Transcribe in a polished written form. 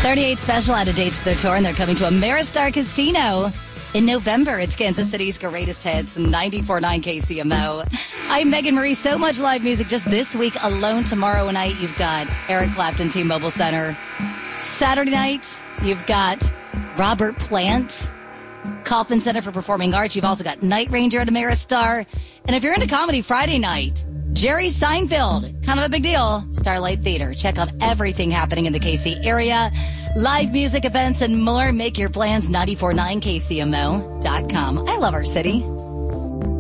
38 special out of dates to their tour, and they're coming to Ameristar Casino in November. It's Kansas City's greatest hits, 94.9 KCMO. I'm Megan Marie. So much live music just this week alone. Tomorrow night, you've got Eric Clapton, T-Mobile Center. Saturday night, you've got Robert Plant, Kaufman Center for Performing Arts. You've also got Night Ranger at Ameristar. And if you're into comedy, Friday night, Jerry Seinfeld, kind of a big deal, Starlight Theater. Check out everything happening in the KC area. Live music events and more. Make your plans, 949kcmo.com. I love our city.